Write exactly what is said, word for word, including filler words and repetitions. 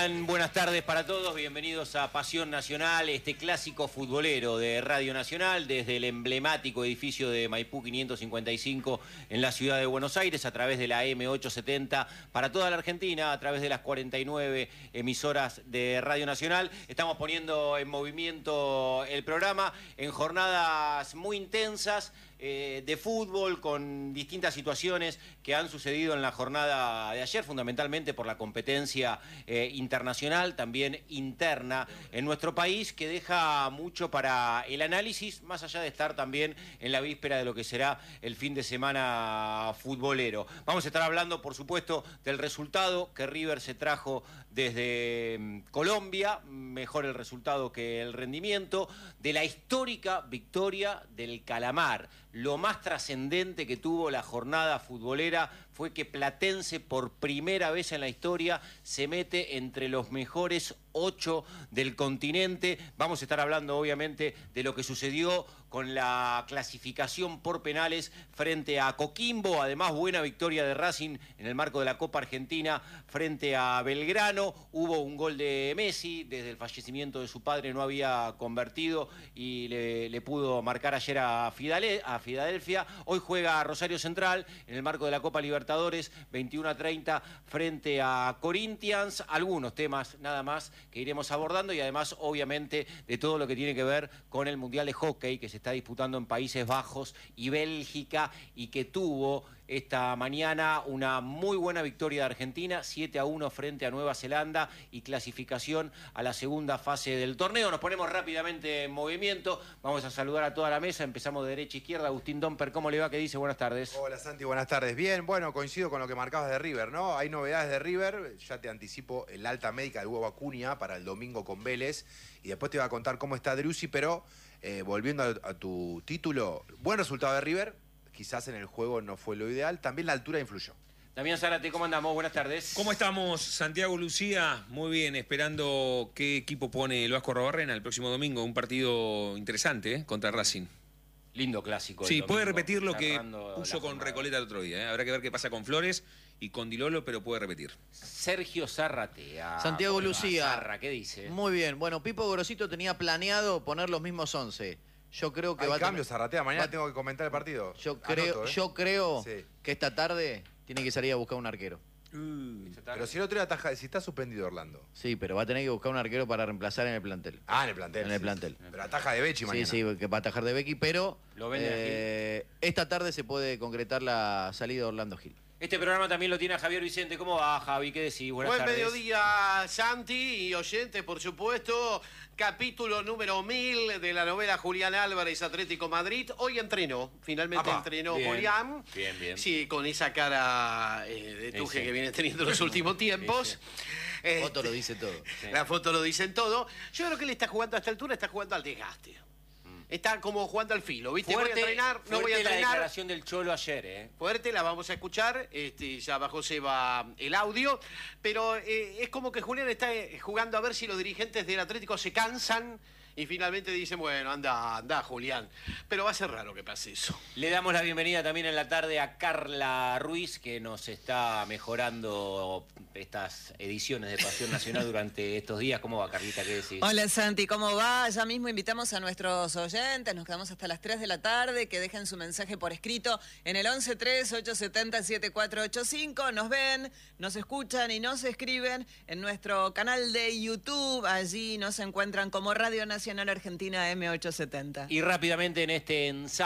tal? Buenas tardes para todos, bienvenidos a Pasión Nacional, este clásico futbolero de Radio Nacional, desde el emblemático edificio de Maipú quinientos cincuenta y cinco en la ciudad de Buenos Aires, a través de la eme ochocientos setenta para toda la Argentina, a través de las cuarenta y nueve emisoras de Radio Nacional. Estamos poniendo en movimiento el programa en jornadas muy intensas, Eh, de fútbol, con distintas situaciones que han sucedido en la jornada de ayer, fundamentalmente por la competencia eh, internacional, también interna en nuestro país, que deja mucho para el análisis, más allá de estar también en la víspera de lo que será el fin de semana futbolero. Vamos a estar hablando, por supuesto, del resultado que River se trajo desde mm, Colombia, mejor el resultado que el rendimiento, de la histórica victoria del Calamar. Lo más trascendente que tuvo la jornada futbolera fue que Platense, por primera vez en la historia, se mete entre los mejores ocho del continente. Vamos a estar hablando, obviamente, de lo que sucedió con la clasificación por penales frente a Coquimbo. Además, buena victoria de Racing en el marco de la Copa Argentina frente a Belgrano. Hubo un gol de Messi, desde el fallecimiento de su padre no había convertido y le, le pudo marcar ayer a, Fidale, a Filadelfia. Hoy juega Rosario Central en el marco de la Copa Libertadores, veintiuno a treinta frente a Corinthians. Algunos temas nada más que iremos abordando, y además, obviamente, de todo lo que tiene que ver con el Mundial de Hockey que se está disputando en Países Bajos y Bélgica, y que tuvo esta mañana una muy buena victoria de Argentina, siete a uno frente a Nueva Zelanda, y clasificación a la segunda fase del torneo. Nos ponemos rápidamente en movimiento, vamos a saludar a toda la mesa, empezamos de derecha a izquierda. Agustín Domper, ¿cómo le va? ¿Qué dice? Buenas tardes. Hola Santi, buenas tardes. Bien, bueno, coincido con lo que marcabas de River, ¿no? Hay novedades de River, ya te anticipo el alta médica del Hugo Acuña para el domingo con Vélez, y después te voy a contar cómo está Driussi, pero eh, volviendo a, a tu título, buen resultado de River. Quizás en el juego no fue lo ideal. También la altura influyó. Damián Zárate, ¿cómo andamos? Buenas tardes. ¿Cómo estamos, Santiago, Lucía? Muy bien, esperando qué equipo pone el Vasco Arrobarrena el próximo domingo. Un partido interesante, ¿eh? Contra Racing. Lindo clásico. Sí, domingo, puede repetir lo que puso con jornada. Recoleta el otro día. ¿eh? Habrá que ver qué pasa con Flores y con Dilolo, pero puede repetir. Sergio Zárratea. Santiago Lucía. Zarra, ¿qué dice? Muy bien. Bueno, Pipo Gorosito tenía planeado poner los mismos once. Yo creo que Hay va a cambios, tener... Zarratea. Mañana va... tengo que comentar el partido. Yo creo, Anoto, ¿eh? yo creo sí. que esta tarde tiene que salir a buscar un arquero. Uh, Pero si el otro día ataja, si está suspendido Orlando. Sí, pero va a tener que buscar un arquero para reemplazar en el plantel. Ah, en el plantel. En el sí, plantel. sí. Pero ataja de Becchi mañana. Sí, sí, que va a atajar de Becky, pero Lo vende eh, esta tarde se puede concretar la salida de Orlando Gil. Este programa también lo tiene Javier Vicente. ¿Cómo va, Javi? ¿Qué decís? Buenas Buen tardes. mediodía, Santi y oyentes, por supuesto. Capítulo número mil de la novela Julián Álvarez, Atlético Madrid. Hoy entrenó, finalmente Apa, entrenó bien, Julián. bien, bien. Sí, con esa cara eh, de tuje Ese. que viene teniendo en los últimos tiempos. La Este, foto lo dice todo. Sí. La foto lo dicen todo. Yo creo que él está jugando a esta altura, está jugando al desgaste. Está como jugando al filo, ¿viste? Fuerte, voy a entrenar, no voy a fuerte la entrenar. declaración del Cholo ayer, ¿eh? Fuerte, la vamos a escuchar, este, ya bajo se va el audio, pero eh, es como que Julián está eh, jugando a ver si los dirigentes del Atlético se cansan y finalmente dicen, bueno, anda, anda Julián, pero va a ser raro que pase eso. Le damos la bienvenida también en la tarde a Carla Ruiz, que nos está mejorando estas ediciones de Pasión Nacional durante estos días. ¿Cómo va, Carlita? ¿Qué decís? Hola Santi, ¿cómo va? Ya mismo invitamos a nuestros oyentes, nos quedamos hasta las tres de la tarde, que dejen su mensaje por escrito en el once tres ocho siete cero siete cuatro ocho cinco. Nos ven, nos escuchan y nos escriben en nuestro canal de YouTube. Allí nos encuentran como Radio Nacional Argentina eme ochocientos setenta. Y rápidamente en este ensayo